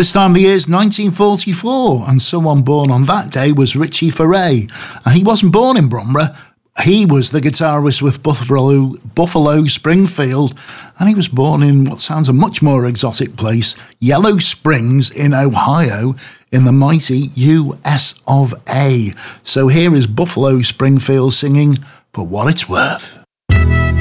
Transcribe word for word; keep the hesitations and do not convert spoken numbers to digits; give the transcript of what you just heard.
This time of the year is nineteen forty-four, and someone born on that day was Richie Furay. And he wasn't born in Bromborough. He was the guitarist with Buffalo, Buffalo Springfield, and he was born in what sounds a much more exotic place, Yellow Springs in Ohio, in the mighty U S of A. So here is Buffalo Springfield singing For What It's Worth.